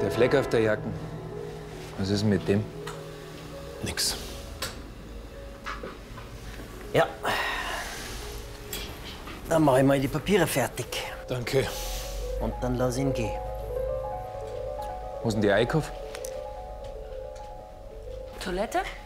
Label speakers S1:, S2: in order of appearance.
S1: Der Fleck auf der Jacke. Was ist denn mit dem?
S2: Nix.
S3: Ja. Dann mache ich mal die Papiere fertig.
S2: Danke.
S3: Und dann lass ihn gehen.
S1: Wo ist denn die Einkauf?
S4: Toilette?